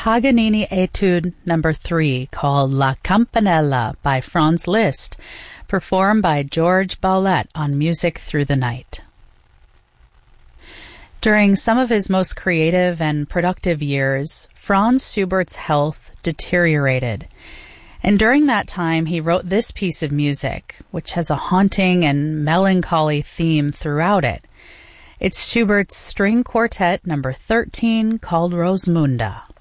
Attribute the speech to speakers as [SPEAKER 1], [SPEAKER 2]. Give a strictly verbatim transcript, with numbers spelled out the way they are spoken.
[SPEAKER 1] Paganini Etude number three called La Campanella by Franz Liszt, performed by George Baulette on Music Through the Night. During some of his most creative and productive years, Franz Schubert's health deteriorated, and during that time he wrote this piece of music, which has a haunting and melancholy theme throughout it. It's Schubert's String Quartet number thirteen called Rosmunda.